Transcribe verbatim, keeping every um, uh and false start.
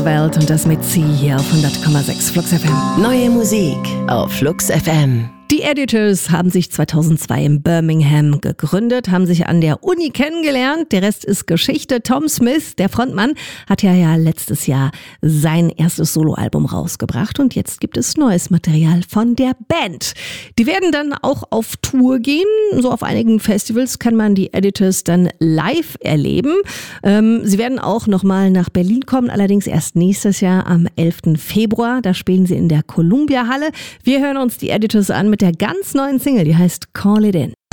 Roosevelt und das mit Sie hier auf hundert Komma sechs Flux F M. Neue Musik auf Flux F M. Die Editors haben sich zweitausendzwei in Birmingham gegründet, haben sich an der Uni kennengelernt. Der Rest ist Geschichte. Tom Smith, der Frontmann, hat ja, ja letztes Jahr sein erstes Soloalbum rausgebracht und jetzt gibt es neues Material von der Band. Die werden dann auch auf Tour gehen. So auf einigen Festivals kann man die Editors dann live erleben. Ähm, sie werden auch nochmal nach Berlin kommen, allerdings erst nächstes Jahr am elften Februar. Da spielen sie in der Columbia Halle. Wir hören uns die Editors an mit der ganz neuen Single, die heißt Call It In.